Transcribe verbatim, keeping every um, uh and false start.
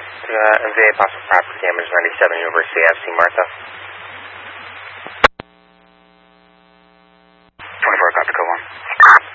Uh, M V A possible property damage, ninety-seven University Avenue, Martha.